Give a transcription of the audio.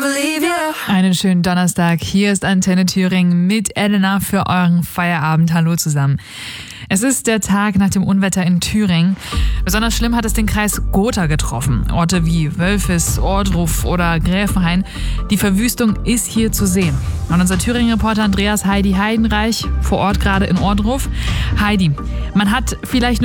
never leave you. Einen schönen Donnerstag. Hier ist Antenne Thüringen mit Elena für euren Feierabend. Hallo zusammen. Es ist der Tag nach dem Unwetter in Thüringen. Besonders schlimm hat es den Kreis Gotha getroffen. Orte wie Wölfis, Ohrdruf oder Gräfenhain. Die Verwüstung ist hier zu sehen. Und unser Thüringen-Reporter Andreas Heidi Heidenreich vor Ort gerade in Ohrdruf. Heidi, man hat vielleicht